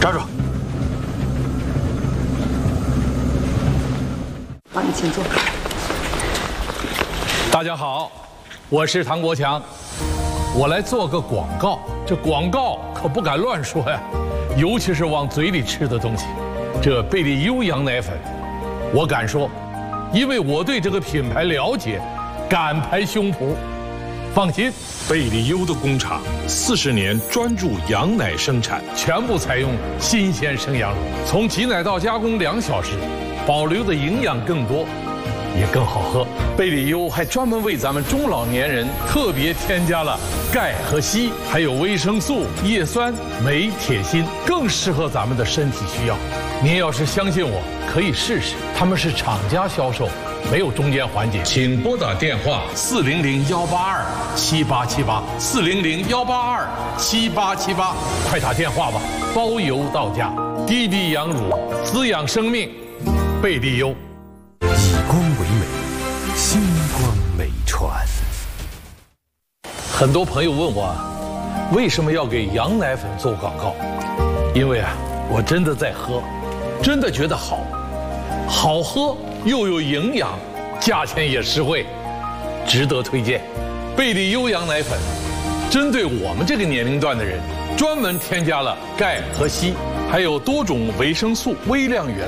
站住！ 好，你请坐。 大家好，我是唐国强，我来做个广告。这广告可不敢乱说呀，尤其是往嘴里吃的东西。这贝利优羊奶粉，我敢说，因为我对这个品牌了解，敢拍胸脯。放心， 贝利优的工厂40年专注羊奶生产， 全部采用新鲜生羊乳，从挤奶到加工2小时，保留的营养更多，也更好喝。贝利优还专门为咱们中老年人特别添加了钙和硒，还有维生素、叶酸、镁、铁、锌，更适合咱们的身体需要。您要是相信我，可以试试，他们是厂家销售，没有中间环节。请拨打电话400-182-7878，400-182-7878，快打电话吧，包邮到家。低低羊乳，滋养生命，贝利优。 以光为美，星光美传。 很多朋友问我，为什么要给羊奶粉做广告？因为我真的在喝，真的觉得好喝又有营养，价钱也实惠，值得推荐。贝利优羊奶粉针对我们这个年龄段的人，专门添加了钙和硒，还有多种维生素、微量元素。